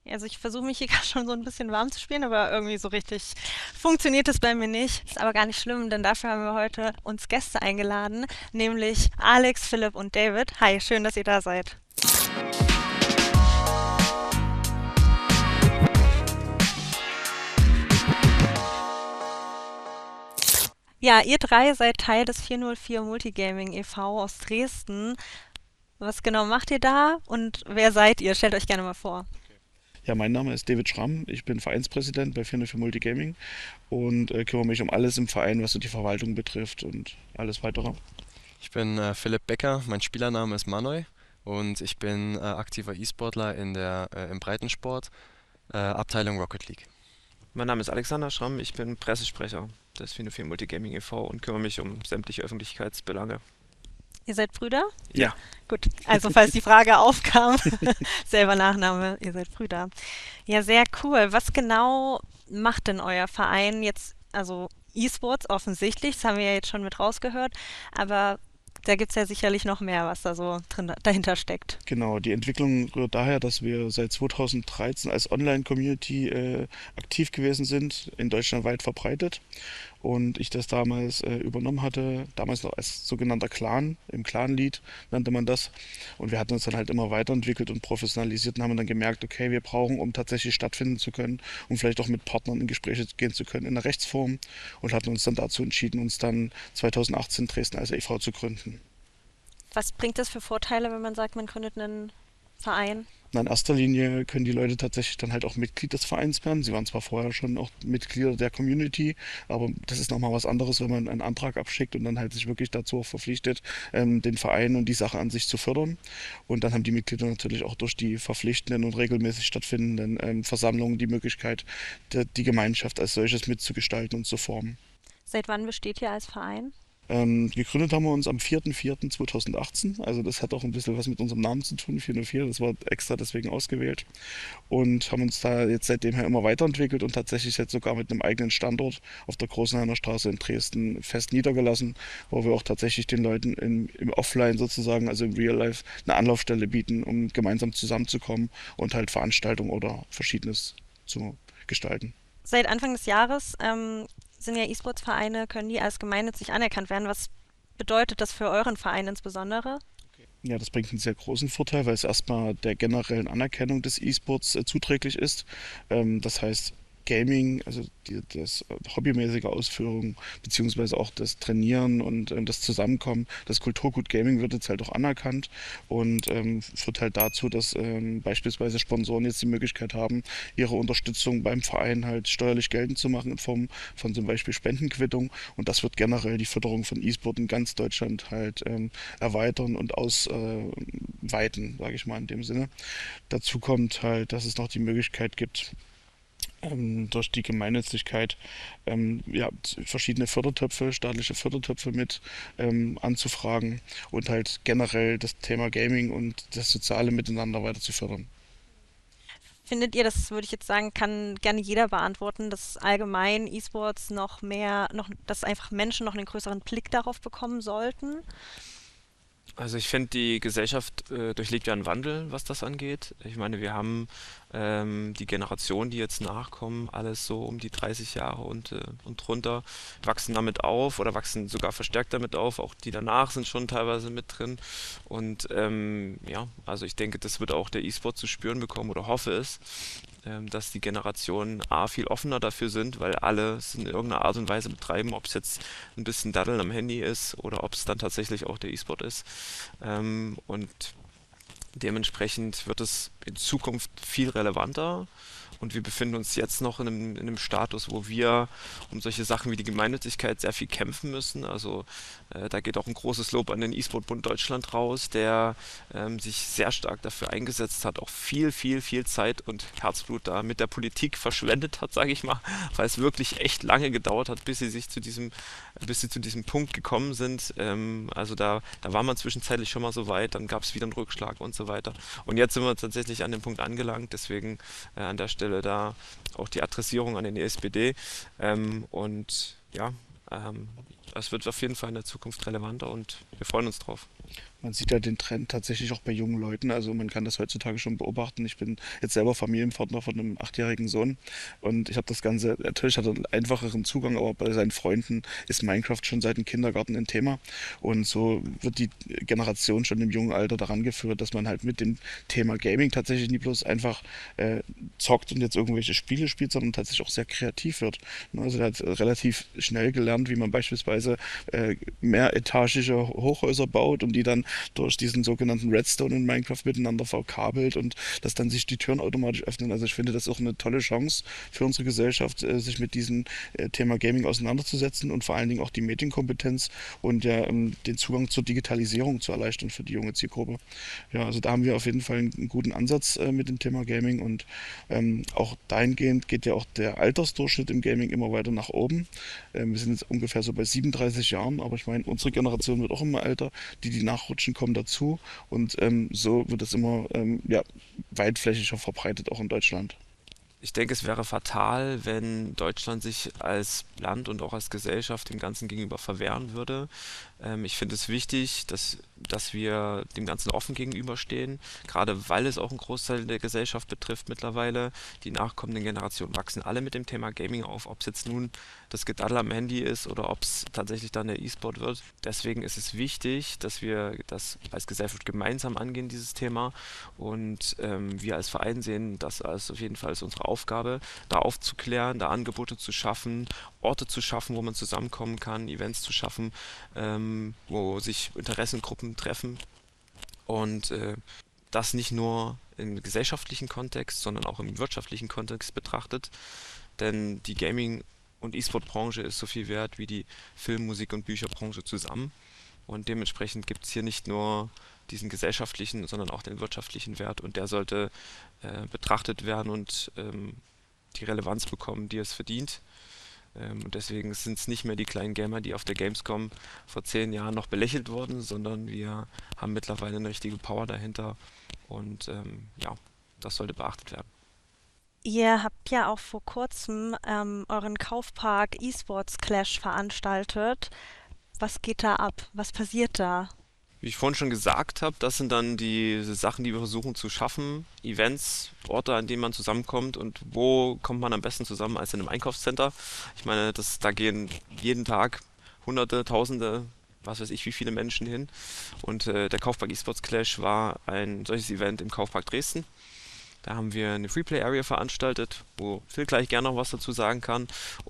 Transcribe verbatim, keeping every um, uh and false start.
Also ich versuche mich hier gerade schon so ein bisschen warm zu spielen, aber irgendwie so richtig funktioniert es bei mir nicht. Ist aber gar nicht schlimm, denn dafür haben wir heute uns Gäste eingeladen, nämlich Alex, Philipp und David. Hi, schön, dass ihr da seid. Ja, ihr drei seid Teil des vierhundertvier Multigaming e V aus Dresden. Was genau macht ihr da und wer seid ihr? Stellt euch gerne mal vor. Ja, mein Name ist David Schramm. Ich bin Vereinspräsident bei vierhundertvier Multigaming und äh, kümmere mich um alles im Verein, was so die Verwaltung betrifft und alles weitere. Ich bin äh, Philipp Becker, mein Spielername ist Manoy und ich bin äh, aktiver E-Sportler in der, äh, im Breitensport, äh, Abteilung Rocket League. Mein Name ist Alexander Schramm, ich bin Pressesprecher des vierhundertvier Multigaming e V und kümmere mich um sämtliche Öffentlichkeitsbelange. Ihr seid Brüder? Ja, Gut, also falls die Frage aufkam, selber Nachname, ihr seid Brüder. Ja, sehr cool. Was genau macht denn euer Verein jetzt? Also E-Sports offensichtlich, das haben wir ja jetzt schon mit rausgehört, aber da gibt es ja sicherlich noch mehr, was da so drin, dahinter steckt. Genau, die Entwicklung rührt daher, dass wir seit zweitausenddreizehn als Online-Community äh, aktiv gewesen sind, in Deutschland weit verbreitet. Und ich das damals äh, übernommen hatte, damals noch als sogenannter Clan, im Clan-Lead nannte man das. Und wir hatten uns dann halt immer weiterentwickelt und professionalisiert und haben dann gemerkt, okay, wir brauchen, um tatsächlich stattfinden zu können und vielleicht auch mit Partnern in Gespräche gehen zu können, in der Rechtsform und hatten uns dann dazu entschieden, uns dann zweitausendachtzehn Dresden als e V zu gründen. Was bringt das für Vorteile, wenn man sagt, man gründet einen Verein? Na, in erster Linie können die Leute tatsächlich dann halt auch Mitglied des Vereins werden. Sie waren zwar vorher schon auch Mitglieder der Community, aber das ist nochmal was anderes, wenn man einen Antrag abschickt und dann halt sich wirklich dazu auch verpflichtet, ähm, den Verein und die Sache an sich zu fördern. Und dann haben die Mitglieder natürlich auch durch die verpflichtenden und regelmäßig stattfindenden ähm, Versammlungen die Möglichkeit, die, die Gemeinschaft als solches mitzugestalten und zu formen. Seit wann besteht ihr als Verein? Ähm, gegründet haben wir uns am vierten vierten zweitausendachtzehn. Also das hat auch ein bisschen was mit unserem Namen zu tun, vierhundertvier. Das war extra deswegen ausgewählt. Und haben uns da jetzt seitdem her immer weiterentwickelt und tatsächlich jetzt sogar mit einem eigenen Standort auf der Großenhainer Straße in Dresden fest niedergelassen, wo wir auch tatsächlich den Leuten im, im Offline sozusagen, also im Real Life, eine Anlaufstelle bieten, um gemeinsam zusammenzukommen und halt Veranstaltungen oder Verschiedenes zu gestalten. Seit Anfang des Jahres ähm, sind ja E-Sports-Vereine, können die als gemeinnützig anerkannt werden. Was bedeutet das für euren Verein insbesondere? Ja, das bringt einen sehr großen Vorteil, weil es erstmal der generellen Anerkennung des E-Sports äh, zuträglich ist. Ähm, das heißt, Gaming, also die, das äh, hobbymäßige Ausführung, beziehungsweise auch das Trainieren und ähm, das Zusammenkommen, das Kulturgut Gaming wird jetzt halt auch anerkannt und ähm, führt halt dazu, dass ähm, beispielsweise Sponsoren jetzt die Möglichkeit haben, ihre Unterstützung beim Verein halt steuerlich geltend zu machen in Form von zum Beispiel Spendenquittung und das wird generell die Förderung von E-Sport in ganz Deutschland halt ähm, erweitern und ausweiten, sage ich mal in dem Sinne. Dazu kommt halt, dass es noch die Möglichkeit gibt, ähm, durch die Gemeinnützigkeit ähm, ja, verschiedene Fördertöpfe, staatliche Fördertöpfe mit ähm, anzufragen und halt generell das Thema Gaming und das soziale Miteinander weiter zu fördern. Findet ihr, das würde ich jetzt sagen, kann gerne jeder beantworten, dass allgemein E-Sports noch mehr, noch, dass einfach Menschen noch einen größeren Blick darauf bekommen sollten? also ich finde, die Gesellschaft äh, durchlebt ja einen Wandel, was das angeht. Ich meine, wir haben ähm, die Generationen, die jetzt nachkommen, alles so um die dreißig Jahre und, äh, und drunter, wachsen damit auf oder wachsen sogar verstärkt damit auf. Auch die danach sind schon teilweise mit drin. Und ähm, ja, also ich denke, das wird auch der E-Sport zu spüren bekommen oder hoffe es, ähm, dass die Generationen A viel offener dafür sind, weil alle es in irgendeiner Art und Weise betreiben, ob es jetzt ein bisschen Daddeln am Handy ist oder ob es dann tatsächlich auch der E-Sport ist. Ähm, und dementsprechend wird es in Zukunft viel relevanter. Und wir befinden uns jetzt noch in einem, in einem Status, wo wir um solche Sachen wie die Gemeinnützigkeit sehr viel kämpfen müssen. Also äh, da geht auch ein großes Lob an den E-Sport-Bund Deutschland raus, der ähm, sich sehr stark dafür eingesetzt hat, auch viel, viel, viel Zeit und Herzblut da mit der Politik verschwendet hat, sage ich mal, weil es wirklich echt lange gedauert hat, bis sie sich zu diesem, bis sie zu diesem Punkt gekommen sind. Ähm, also da, da war man zwischenzeitlich schon mal so weit, dann gab es wieder einen Rückschlag und so weiter. Und jetzt sind wir tatsächlich an dem Punkt angelangt, deswegen äh, an der Stelle da auch die Adressierung an den E S P D. Ähm, und ja, ähm, es wird auf jeden Fall in der Zukunft relevanter und wir freuen uns drauf. Man sieht ja den Trend tatsächlich auch bei jungen Leuten. Also man kann das heutzutage schon beobachten. Ich bin jetzt selber Familienvater von einem achtjährigen Sohn und ich habe das Ganze, natürlich hat er einen einfacheren Zugang, aber bei seinen Freunden ist Minecraft schon seit dem Kindergarten ein Thema. Und so wird die Generation schon im jungen Alter daran geführt, dass man halt mit dem Thema Gaming tatsächlich nie bloß einfach äh, zockt und jetzt irgendwelche Spiele spielt, sondern tatsächlich auch sehr kreativ wird. Also er hat relativ schnell gelernt, wie man beispielsweise äh, mehretagige Hochhäuser baut und die dann durch diesen sogenannten Redstone in Minecraft miteinander verkabelt und dass dann sich die Türen automatisch öffnen. Also ich finde das auch eine tolle Chance für unsere Gesellschaft, äh, sich mit diesem äh, Thema Gaming auseinanderzusetzen und vor allen Dingen auch die Medienkompetenz und ja, ähm, den Zugang zur Digitalisierung zu erleichtern für die junge Zielgruppe. Ja, also da haben wir auf jeden Fall einen, einen guten Ansatz äh, mit dem Thema Gaming und ähm, auch dahingehend geht ja auch der Altersdurchschnitt im Gaming immer weiter nach oben. Ähm, wir sind jetzt ungefähr so bei siebenunddreißig Jahren, aber ich meine, unsere Generation wird auch immer älter, die, die nachrutschen, kommen dazu und ähm, so wird es immer ähm, ja, weitflächiger verbreitet, auch in Deutschland. Ich denke, es wäre fatal, wenn Deutschland sich als Land und auch als Gesellschaft dem Ganzen gegenüber verwehren würde. Ähm, ich finde es wichtig, dass, dass wir dem Ganzen offen gegenüberstehen, gerade weil es auch einen Großteil der Gesellschaft betrifft mittlerweile. Die nachkommenden Generationen wachsen alle mit dem Thema Gaming auf, ob es jetzt nun das Gedaddel am Handy ist oder ob es tatsächlich dann der E-Sport wird. Deswegen ist es wichtig, dass wir das als Gesellschaft gemeinsam angehen, dieses Thema. Und ähm, wir als Verein sehen das als auf jeden Fall als unsere Aufgabe, da aufzuklären, da Angebote zu schaffen, Orte zu schaffen, wo man zusammenkommen kann, Events zu schaffen, ähm, wo sich Interessengruppen treffen und äh, das nicht nur im gesellschaftlichen Kontext, sondern auch im wirtschaftlichen Kontext betrachtet. Denn die Gaming- und E-Sport-Branche ist so viel wert wie die Film-, Musik- und Bücherbranche zusammen. Und dementsprechend gibt es hier nicht nur diesen gesellschaftlichen, sondern auch den wirtschaftlichen Wert und der sollte äh, betrachtet werden und ähm, die Relevanz bekommen, die es verdient. Ähm, und deswegen sind es nicht mehr die kleinen Gamer, die auf der Gamescom vor zehn Jahren noch belächelt wurden, sondern wir haben mittlerweile eine richtige Power dahinter und ähm, ja, das sollte beachtet werden. Ihr habt ja auch vor kurzem ähm, euren Kaufpark eSports Clash veranstaltet. Was geht da ab? Was passiert da? Wie ich vorhin schon gesagt habe, das sind dann die Sachen, die wir versuchen zu schaffen. Events, Orte, an denen man zusammenkommt und wo kommt man am besten zusammen als in einem Einkaufscenter. Ich meine, das, da gehen jeden Tag Hunderte, Tausende, was weiß ich, wie viele Menschen hin. Und äh, der Kaufpark eSports Clash war ein solches Event im Kaufpark Dresden. Da haben wir eine Freeplay-Area veranstaltet, wo Phil gleich gerne noch was dazu sagen kann.